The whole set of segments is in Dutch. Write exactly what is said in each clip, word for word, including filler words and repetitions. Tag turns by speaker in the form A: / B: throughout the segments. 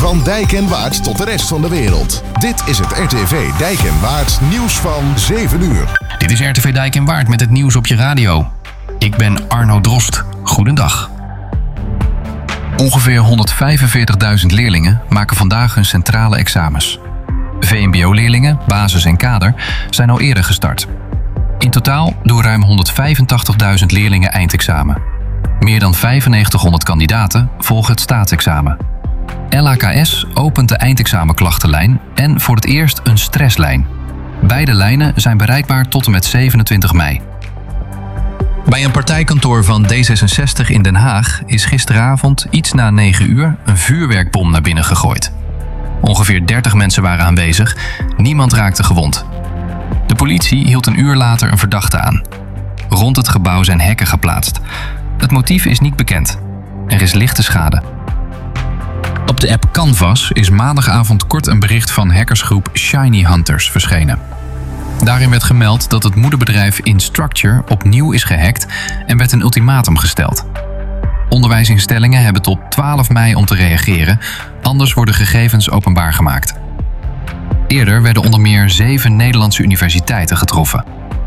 A: Van Dijk en Waard tot de rest van de wereld. Dit is het R T V Dijk en Waard nieuws van zeven uur.
B: Dit is R T V Dijk en Waard met het nieuws op je radio. Ik ben Arno Drost. Goedendag. Ongeveer honderdvijfenveertigduizend leerlingen maken vandaag hun centrale examens. V M B O-leerlingen, basis en kader, zijn al eerder gestart. In totaal doen ruim honderdvijfentachtigduizend leerlingen eindexamen. Meer dan vijfennegentighonderd kandidaten volgen het staatsexamen. L H K S opent de eindexamenklachtenlijn en voor het eerst een stresslijn. Beide lijnen zijn bereikbaar tot en met zevenentwintig mei. Bij een partijkantoor van D zesenzestig in Den Haag is gisteravond iets na negen uur een vuurwerkbom naar binnen gegooid. Ongeveer dertig mensen waren aanwezig, niemand raakte gewond. De politie hield een uur later een verdachte aan. Rond het gebouw zijn hekken geplaatst. Het motief is niet bekend. Er is lichte schade. Op de app Canvas is maandagavond kort een bericht van hackersgroep Shiny Hunters verschenen. Daarin werd gemeld dat het moederbedrijf Instructure opnieuw is gehackt en werd een ultimatum gesteld. Onderwijsinstellingen hebben tot twaalf mei om te reageren, anders worden gegevens openbaar gemaakt. Eerder werden onder meer zeven Nederlandse universiteiten getroffen.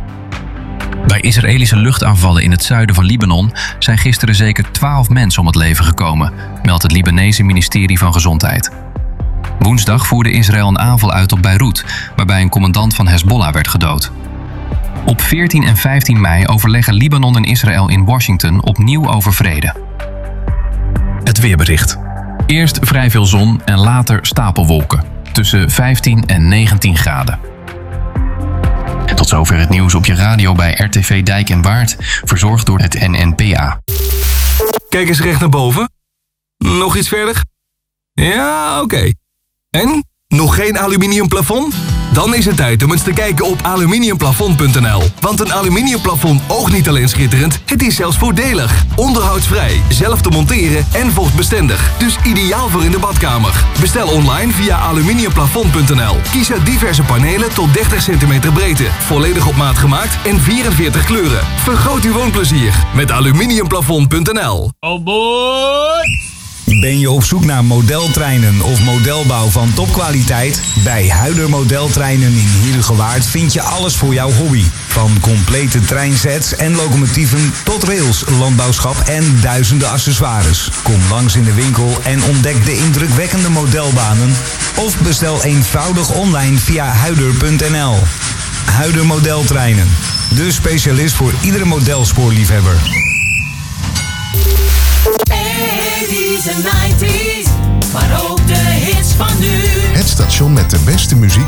B: Bij Israëlische luchtaanvallen in het zuiden van Libanon zijn gisteren zeker twaalf mensen om het leven gekomen, meldt het Libanese ministerie van Gezondheid. Woensdag voerde Israël een aanval uit op Beirut, waarbij een commandant van Hezbollah werd gedood. Op veertien en vijftien mei overleggen Libanon en Israël in Washington opnieuw over vrede. Het weerbericht. Eerst vrij veel zon en later stapelwolken, tussen vijftien en negentien graden. En tot zover het nieuws op je radio bij R T V Dijk en Waard, verzorgd door het N N P A.
C: Kijk eens recht naar boven. Nog iets verder? Ja, oké. Okay. En? Nog geen aluminium plafond? Dan is het tijd om eens te kijken op aluminiumplafond punt n l. Want een aluminiumplafond oogt niet alleen schitterend, het is zelfs voordelig. Onderhoudsvrij, zelf te monteren en vochtbestendig. Dus ideaal voor in de badkamer. Bestel online via aluminiumplafond punt n l. Kies uit diverse panelen tot dertig centimeter breedte. Volledig op maat gemaakt en vierenveertig kleuren. Vergroot uw woonplezier met aluminiumplafond punt n l.
D: Oh boy!
E: Ben je op zoek naar modeltreinen of modelbouw van topkwaliteit? Bij Huider Modeltreinen in Heerhugowaard vind je alles voor jouw hobby. Van complete treinsets en locomotieven tot rails, landbouwschap en duizenden accessoires. Kom langs in de winkel en ontdek de indrukwekkende modelbanen. Of bestel eenvoudig online via huider punt n l. Huider Modeltreinen, de specialist voor iedere modelspoorliefhebber.
F: eighties en nineties, maar ook de hits van nu.
A: Het station met de beste muziek